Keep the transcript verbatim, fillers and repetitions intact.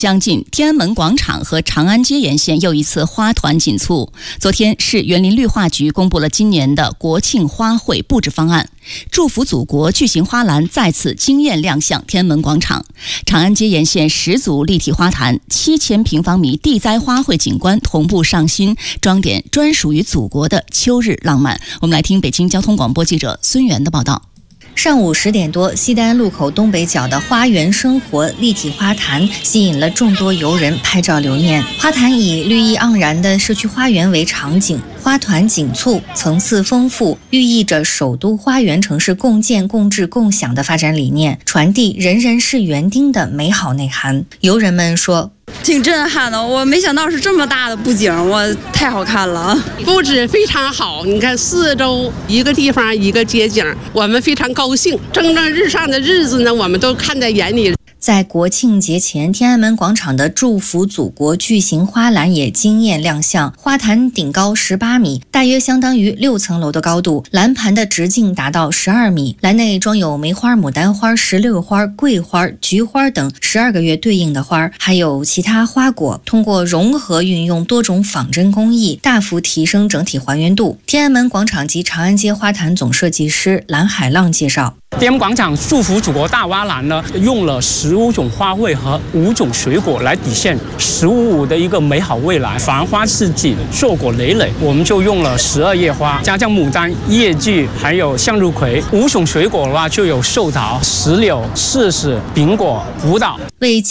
将近，天安门广场和长安街沿线又一次花团锦簇。昨天，市园林绿化局公布了今年的国庆花卉布置方案，祝福祖国巨型花篮再次惊艳亮相天安门广场。长安街沿线十组立体花坛、七千平方米地栽花卉景观同步上新，装点专属于祖国的秋日浪漫。我们来听北京交通广播记者孙源的报道。 上午十点多，西单路口东北角的花园生活立体花坛吸引了众多游人拍照留念。花坛以绿意盎然的社区花园为场景，花团锦簇，层次丰富，寓意着首都花园城市共建、共治、共享的发展理念，传递人人是园丁的美好内涵。游人们说， 挺震撼的，我没想到是这么大的布景，我太好看了， 布置非常好。你看四周一个地方一个街景，我们非常高兴。蒸蒸日上的日子呢，我们都看在眼里。 在国庆节前，天安门广场的祝福祖国巨型花篮也惊艳亮相，花坛顶高十八米，大约相当于六层楼的高度，篮盘的直径达到十二米，篮内装有梅花、牡丹花、石榴花、桂花、菊花等十二个月对应的花，还有其他花果，通过融合运用多种仿真工艺，大幅提升整体还原度。天安门广场及长安街花坛总设计师蓝海浪介绍， 天安门广场祝福祖国大花篮呢，用了十五种花卉和五种水果来体现十五五的一个美好未来。繁花似锦，硕果累累，我们就用了十二叶花，加上牡丹、叶菊，还有向日葵。五种水果的话，就有寿桃、石榴、柿子、苹果、葡萄。 为